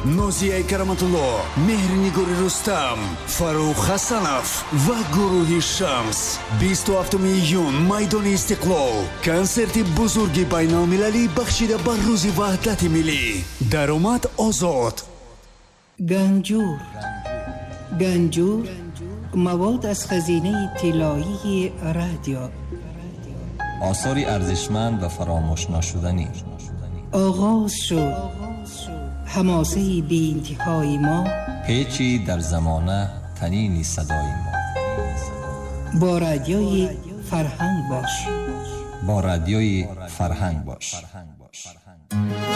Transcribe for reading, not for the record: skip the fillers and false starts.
Нозия Караматулло, Меҳринигори Рустам, Фарух Хасанов ва гурӯҳи Шамс 27 июн майдони Истиқлол консерти бузурги байналмилалӣ бахшида ба рӯзи ваҳдати миллӣ. Даромад озод. Ганҷур мавод аз хазинаи тиллоии радио. آثاری ارزشمند و فراموش نشدنی. آغاز شد حماسه بی انتهای ما، پیچی در زمانه تنین صدای ما. با رادیوی فرهنگ باش. با رادیوی فرهنگ باش.